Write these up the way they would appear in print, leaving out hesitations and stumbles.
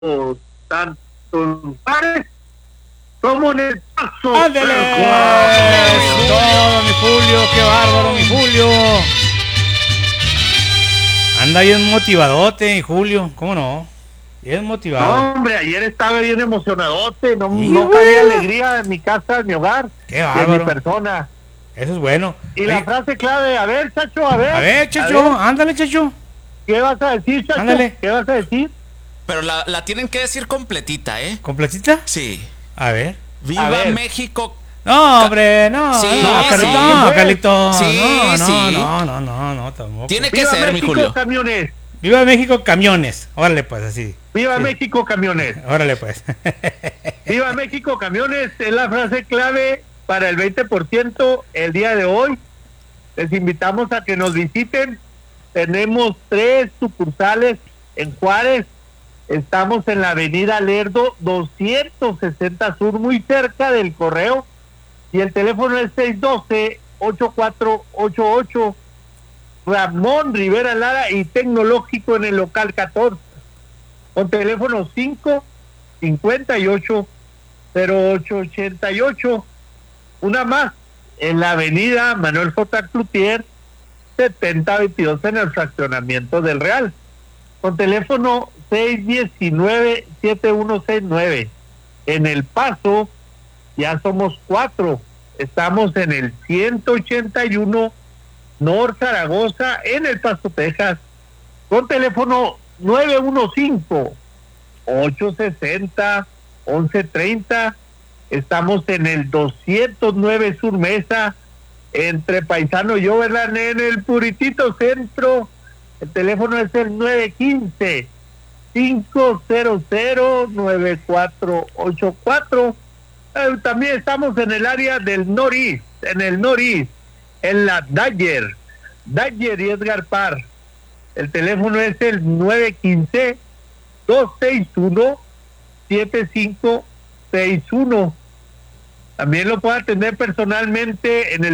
tanto en Juárez como en El Paso. ¡Ándale! Todo, mi Julio, qué bárbaro, mi Julio. Anda bien motivadote, mi Julio, ¿cómo no? Bien motivado. No, hombre, ayer estaba bien emocionadote, no güey. cabía alegría en mi casa, en mi hogar, Qué y en mi bárbaro. persona. Eso es bueno. Y la frase clave, a ver, Chacho, a ver. A ver, Chacho, ándale, Chacho. ¿Qué vas a decir, Chacho? Ándale. ¿Qué vas a decir? Pero la tienen que decir completita, ¿eh? ¿Completita? Sí. A ver. ¡Viva A ver. México! No, hombre, no, Sí, no, sí, Carlito, pues. Carlito. Sí, no, sí. no, tampoco. Tiene que ¡Viva ser, mi México, Julio. camiones! Viva México, camiones. Órale, pues, así. ¡Viva Sí. México, camiones! Órale, pues. ¡Viva México, camiones! Es la frase clave para el 20% el día de hoy. Les invitamos a que nos visiten. Tenemos 3 sucursales en Juárez. Estamos en la avenida Lerdo 260 Sur, muy cerca del correo. Y el teléfono es 612-8488. Ramón Rivera Lara y Tecnológico en el local 14. Con teléfono 558-0888. Una más, en la avenida Manuel J. Cloutier, 7022 en el fraccionamiento del Real. Con teléfono 619-7169. En El Paso ya somos 4. Estamos en el 181 North Zaragoza, en El Paso, Texas. Con teléfono 915-860-1130. Estamos en el 209 Sur Mesa, entre Paisano y Overland, en el puritito centro. El teléfono es el 915-500-9484. También estamos en el área del Norís, en la Dyer y Edgar Parr. El teléfono es el 915-261-7561. También lo puede atender personalmente en el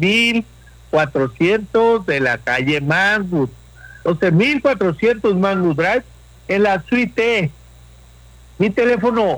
12,400 de la calle Mangwood. 12,400 Mangwood Drive, en la suite E. Mi teléfono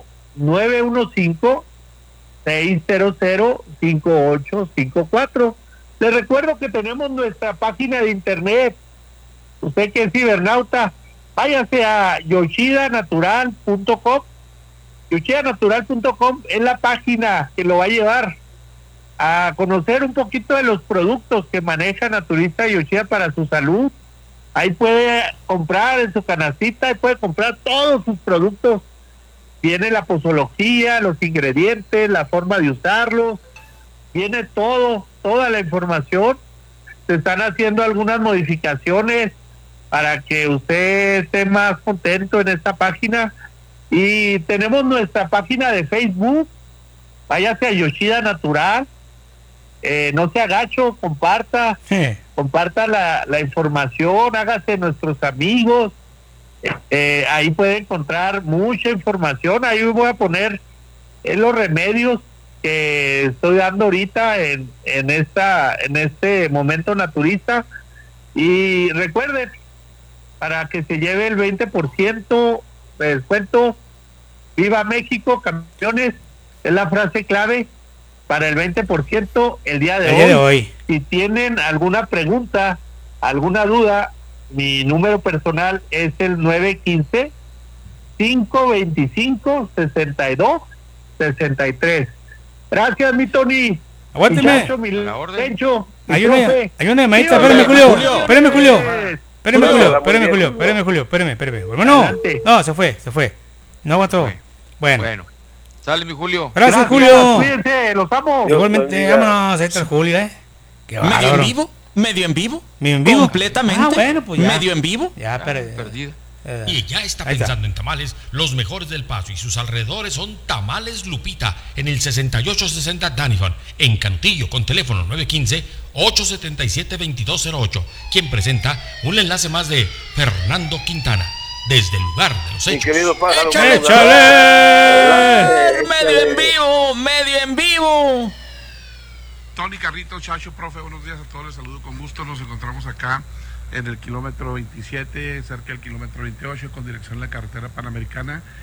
915-600-5854. Les recuerdo que tenemos nuestra página de internet. Usted que es cibernauta, váyase a yoshidanatural.com. Yoshidanatural.com es la página que lo va a llevar a conocer un poquito de los productos que maneja Naturista Yoshida para su salud. Ahí puede comprar en su canastita, ahí puede comprar todos sus productos. Viene la posología, los ingredientes, la forma de usarlos, viene toda la información. Se están haciendo algunas modificaciones para que usted esté más contento en esta página. Y tenemos nuestra página de Facebook, váyase a Yoshida Natural, no se agacho, comparta la información, hágase nuestros amigos. Ahí puede encontrar mucha información. Ahí voy a poner los remedios que estoy dando ahorita en este momento naturista. Y recuerden, para que se lleve el 20% de descuento, ¡viva México, campeones! Es la frase clave para el 20% el día de hoy. Si tienen alguna pregunta, alguna duda, mi número personal es el 915-525-6263. Gracias, mi Tony. Aguánteme. Muchacho, mi Lencho, mi Hay profe. una llamadita, Julio. espérame, Julio. Bueno, Adelante. no, se fue. No aguantó. Bueno. Sale, mi Julio. Gracias, Julio. Cuídense, los amo. Igualmente, vámonos, ahí está el Julio, Qué ¿Medio bárbaro. en vivo? ¿Medio en vivo? ¿Medio en vivo? ¿Completamente? Ah, bueno, pues ya. ¿Medio en vivo? Ya, Perdida. Y ya está Ahí está. pensando en tamales, los mejores del Paso y sus alrededores son Tamales Lupita en el 6860 Danifon, en Cantillo, con teléfono 915-877-2208, quien presenta un enlace más de Fernando Quintana, desde el lugar de los Mi hechos. querido pájaro. ¡Échale! ¡Medio en vivo! Tony Carrito, Chacho, profe, buenos días a todos, les saludo con gusto, nos encontramos acá en el kilómetro 27, cerca del kilómetro 28, con dirección a la carretera panamericana.